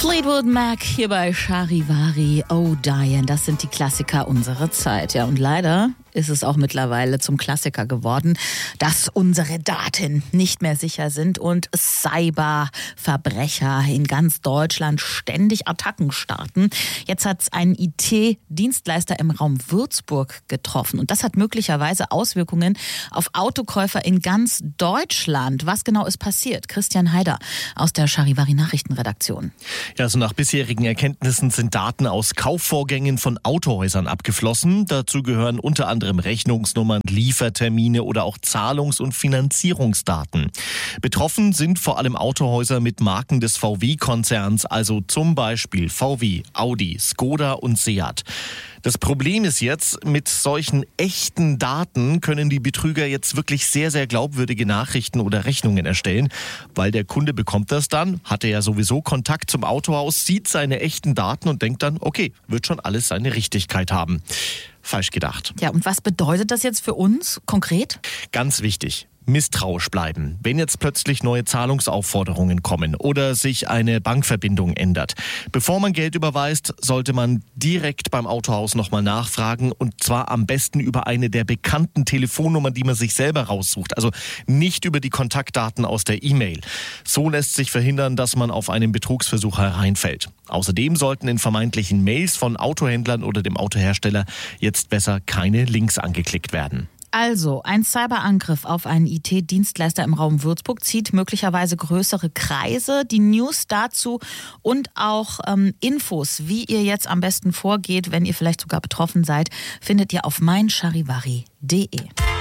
Fleetwood Mac hier bei Charivari, Oh Diane, das sind die Klassiker unserer Zeit. Ja, und leider ist es auch mittlerweile zum Klassiker geworden, dass unsere Daten nicht mehr sicher sind und Cyberverbrecher in ganz Deutschland ständig Attacken starten. Jetzt hat es einen IT-Dienstleister im Raum Würzburg getroffen und das hat möglicherweise Auswirkungen auf Autokäufer in ganz Deutschland. Was genau ist passiert? Christian Haider aus der Charivari Nachrichtenredaktion. Ja, also nach bisherigen Erkenntnissen sind Daten aus Kaufvorgängen von Autohäusern abgeflossen. Dazu gehören unter anderem Rechnungsnummern, Liefertermine oder auch Zahlungs- und Finanzierungsdaten. Betroffen sind vor allem Autohäuser mit Marken des VW-Konzerns, also zum Beispiel VW, Audi, Skoda und Seat. Das Problem ist jetzt, mit solchen echten Daten können die Betrüger jetzt wirklich sehr, sehr glaubwürdige Nachrichten oder Rechnungen erstellen, weil der Kunde bekommt das dann, hat er ja sowieso Kontakt zum Autohaus, sieht seine echten Daten und denkt dann, okay, wird schon alles seine Richtigkeit haben. Falsch gedacht. Ja, und was bedeutet das jetzt für uns konkret? Ganz wichtig. Misstrauisch bleiben, wenn jetzt plötzlich neue Zahlungsaufforderungen kommen oder sich eine Bankverbindung ändert. Bevor man Geld überweist, sollte man direkt beim Autohaus nochmal nachfragen und zwar am besten über eine der bekannten Telefonnummern, die man sich selber raussucht, also nicht über die Kontaktdaten aus der E-Mail. So lässt sich verhindern, dass man auf einen Betrugsversuch hereinfällt. Außerdem sollten in vermeintlichen Mails von Autohändlern oder dem Autohersteller jetzt besser keine Links angeklickt werden. Also, ein Cyberangriff auf einen IT-Dienstleister im Raum Würzburg zieht möglicherweise größere Kreise. Die News dazu und auch Infos, wie ihr jetzt am besten vorgeht, wenn ihr vielleicht sogar betroffen seid, findet ihr auf meincharivari.de.